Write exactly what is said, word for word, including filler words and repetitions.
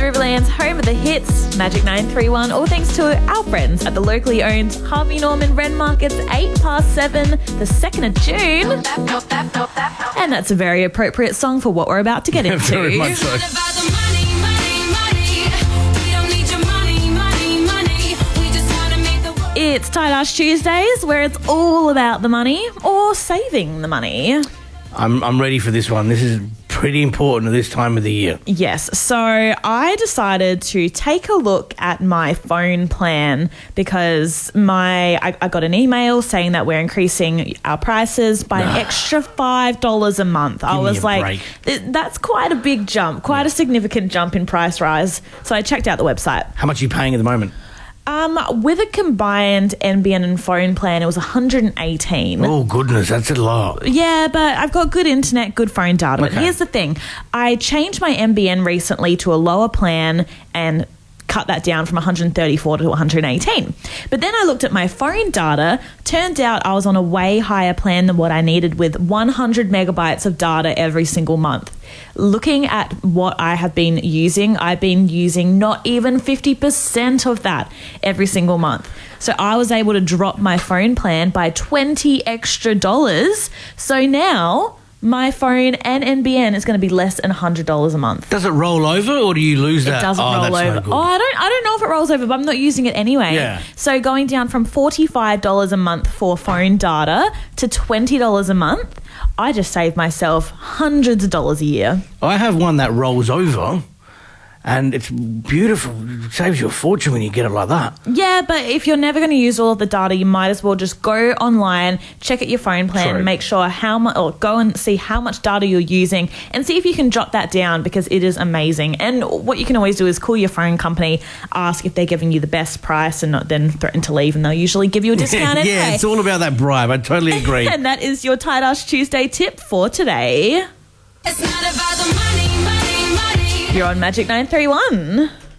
Riverland's home of the hits, Magic nine three one, all thanks to our friends at the locally owned Harvey Norman Renmark. It's eight past seven, the second of June. And that's a very appropriate song for what we're about to get into. Very much so. It's Tight Ass Tuesdays, where it's all about the money or saving the money. I'm I'm ready for this one. This is pretty important at this time of the year. Yes. So I decided to take a look at my phone plan because my I, I got an email saying that we're increasing our prices by an extra five dollars a month. I me was a like, break. th- that's quite a big jump, quite a significant jump in price rise. So I checked out the website. How much are you paying at the moment? Um, with a combined N B N and phone plan, it was one hundred eighteen. Oh, goodness, that's a lot. Yeah, but I've got good internet, good phone data. But Okay. here's the thing. I changed my N B N recently to a lower plan and cut that down from one hundred thirty-four to one hundred eighteen. But then I looked at my phone data. Turned out I was on a way higher plan than what I needed, with one hundred megabytes of data every single month. Looking at what I have been using, I've been using not even fifty percent of that every single month. So I was able to drop my phone plan by twenty extra dollars. So now my phone and N B N is going to be less than one hundred dollars a month. Does it roll over or do you lose that? It doesn't oh, roll that's over. No good. Oh, I don't I don't know if it rolls over, but I'm not using it anyway. Yeah. So going down from forty-five dollars a month for phone data to twenty dollars a month, I just saved myself hundreds of dollars a year. I have one that rolls over and it's beautiful. It saves you a fortune when you get it like that. Yeah, but if you're never going to use all of the data, you might as well just go online, check out your phone plan, Sorry. make sure how much, or go and see how much data you're using and see if you can jot that down, because it is amazing. And what you can always do is call your phone company, ask if they're giving you the best price, and not then threaten to leave, and they'll usually give you a discount anyway. Yeah, it's all about that bribe. I totally agree. And that is your Tight Ass Tuesday tip for today. It's not about the money, money, money. You're on Magic nine three one.